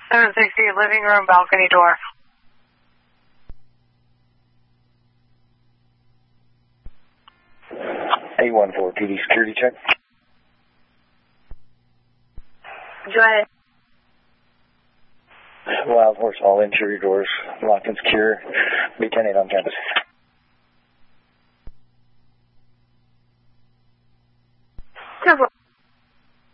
760, living room, balcony door. A14 PD security check. Go ahead. Wild Horse, all interior doors locked and secure. B-10-8 on campus. Careful.